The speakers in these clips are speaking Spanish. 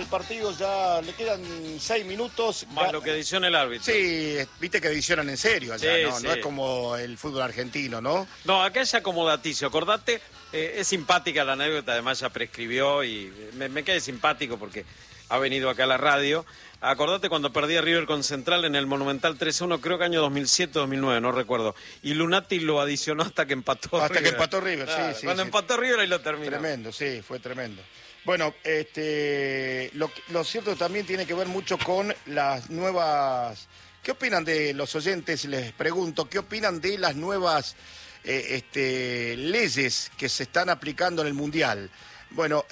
el partido, ya le quedan 6 minutos. Más lo que adiciona el árbitro. Sí, viste que adicionan en serio allá, sí, ¿no? sí. No es como el fútbol argentino, ¿no? No, acá es acomodaticio, acordate, es simpática la anécdota, además ya prescribió y me quedé simpático porque ha venido acá a la radio. Acordate cuando perdía River con Central en el Monumental 3-1, creo que año 2007-2009, no recuerdo. Y Lunati lo adicionó hasta que empató River. Hasta que empató River, claro, sí. Cuando empató River ahí lo terminó. Tremendo, sí, fue tremendo. Bueno, lo cierto también tiene que ver mucho con las nuevas... ¿Qué opinan de los oyentes? Les pregunto, ¿qué opinan de las nuevas leyes que se están aplicando en el Mundial? Bueno,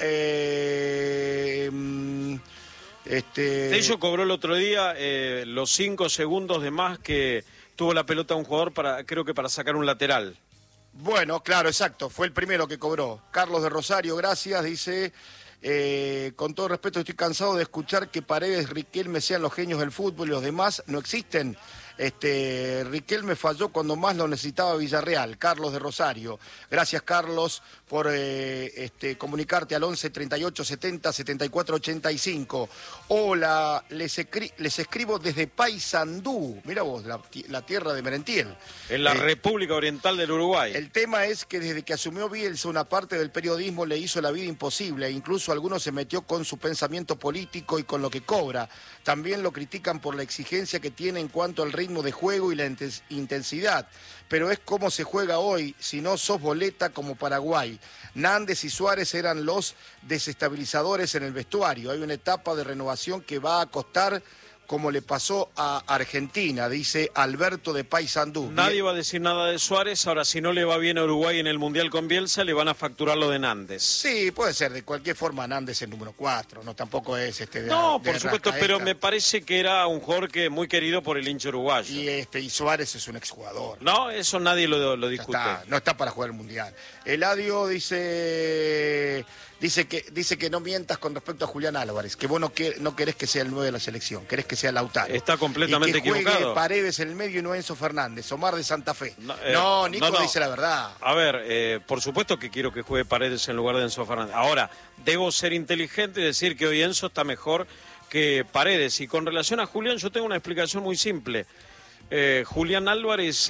Tello cobró el otro día los 5 segundos de más que tuvo la pelota un jugador creo que para sacar un lateral. Bueno, claro, exacto, fue el primero que cobró. Carlos de Rosario, gracias, dice, con todo respeto estoy cansado de escuchar que Paredes, Riquelme sean los genios del fútbol y los demás no existen. Riquelme falló cuando más lo necesitaba Villarreal. Carlos de Rosario. Gracias, Carlos, por comunicarte al 11 38 70 74 85. Hola, les escribo desde Paysandú. Mira vos, la tierra de Merentiel. En la República Oriental del Uruguay. El tema es que desde que asumió Bielsa, una parte del periodismo le hizo la vida imposible. E incluso algunos se metió con su pensamiento político y con lo que cobra. También lo critican por la exigencia que tiene en cuanto al ritmo de juego y la intensidad, pero es como se juega hoy, si no sos boleta como Paraguay. Nández y Suárez eran los desestabilizadores en el vestuario. Hay una etapa de renovación que va a costar, como le pasó a Argentina, dice Alberto de Paysandú. Nadie va a decir nada de Suárez, ahora si no le va bien a Uruguay en el Mundial con Bielsa, le van a facturar lo de Nández. Sí, puede ser, de cualquier forma Nández es el número 4, no tampoco es No, por supuesto, pero me parece que era un jugador que muy querido por el hincha uruguayo. Y Suárez es un exjugador. No, eso nadie lo discute. No está para jugar el Mundial. Eladio dice que no mientas con respecto a Julián Álvarez, que vos no querés que sea el 9 de la selección, querés que sea Lautaro. Está completamente y que juegue equivocado. Paredes en el medio y no Enzo Fernández, Omar de Santa Fe. Nico dice la verdad. A ver, por supuesto que quiero que juegue Paredes en lugar de Enzo Fernández. Ahora, debo ser inteligente y decir que hoy Enzo está mejor que Paredes. Y con relación a Julián, yo tengo una explicación muy simple. Julián Álvarez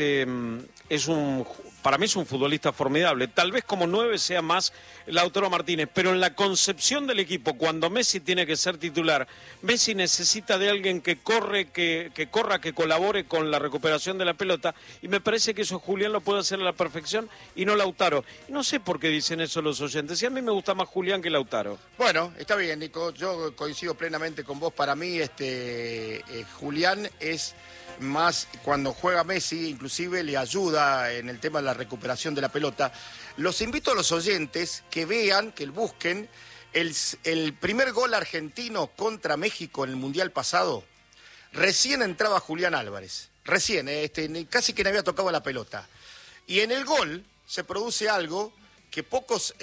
para mí es un futbolista formidable. Tal vez como 9 sea más Lautaro Martínez, pero en la concepción del equipo, cuando Messi tiene que ser titular, Messi necesita de alguien que corra, que colabore con la recuperación de la pelota, y me parece que eso Julián lo puede hacer a la perfección y no Lautaro. Y no sé por qué dicen eso los oyentes, y a mí me gusta más Julián que Lautaro. Bueno, está bien, Nico, yo coincido plenamente con vos. Para mí, Julián es más, cuando juega Messi, inclusive le ayuda en el tema de la recuperación de la pelota. Los invito a los oyentes que vean, que busquen el primer gol argentino contra México en el Mundial pasado. Recién entraba Julián Álvarez, casi que no había tocado la pelota. Y en el gol se produce algo que pocos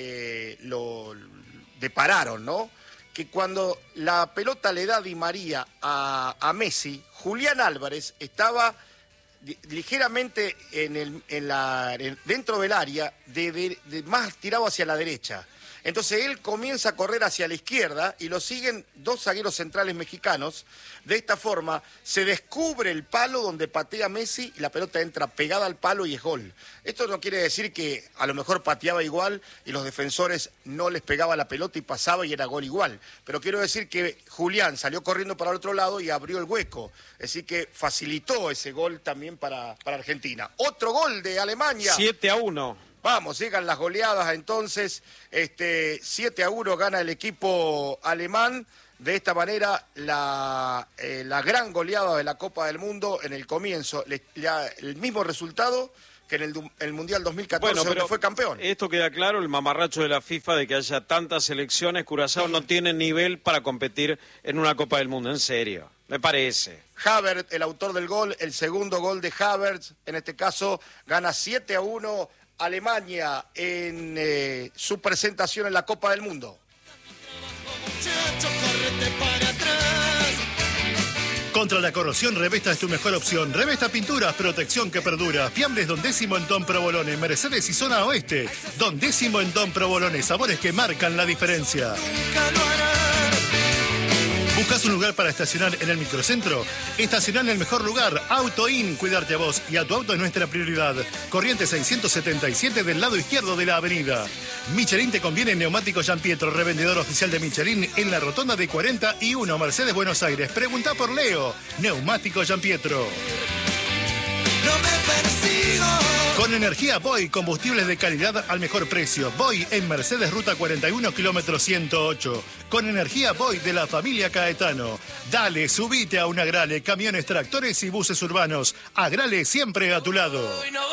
lo depararon, ¿no? Que cuando la pelota le da Di María a Messi, Julián Álvarez estaba ligeramente dentro del área, más tirado hacia la derecha. Entonces él comienza a correr hacia la izquierda y lo siguen 2 zagueros centrales mexicanos. De esta forma se descubre el palo donde patea Messi y la pelota entra pegada al palo y es gol. Esto no quiere decir que a lo mejor pateaba igual y los defensores no les pegaba la pelota y pasaba y era gol igual. Pero quiero decir que Julián salió corriendo para el otro lado y abrió el hueco. Así que facilitó ese gol también para Argentina. Otro gol de Alemania. 7-1. Vamos, llegan las goleadas entonces, 7-1 gana el equipo alemán. De esta manera, la gran goleada de la Copa del Mundo en el comienzo, el mismo resultado que en el Mundial 2014, bueno, donde fue campeón. Esto queda claro, el mamarracho de la FIFA de que haya tantas selecciones, Curazao no tiene nivel para competir en una Copa del Mundo, en serio, me parece. Havertz, el autor del gol, el segundo gol de Havertz, en este caso, gana 7-1 Alemania en su presentación en la Copa del Mundo. Contra la corrosión, Revesta es tu mejor opción. Revesta Pinturas, protección que perdura. Fiambles Don Décimo en Don Provolone, Mercedes y Zona Oeste. Don Décimo en Don Provolone, sabores que marcan la diferencia. Nunca lo harán. ¿Buscas un lugar para estacionar en el microcentro? Estacionar en el mejor lugar, AutoIn. Cuidarte a vos y a tu auto es nuestra prioridad. Corrientes 677 del lado izquierdo de la avenida. Michelin te conviene Neumáticos Giampietro, revendedor oficial de Michelin en la rotonda de 41 Mercedes, Buenos Aires. Pregunta por Leo. Neumáticos Giampietro. No me persigo. Con energía Boy, combustibles de calidad al mejor precio. Boy en Mercedes, ruta 41, kilómetro 108. Con energía Boy de la familia Caetano. Dale, subite a un Agrale, camiones, tractores y buses urbanos. Agrale siempre a tu lado.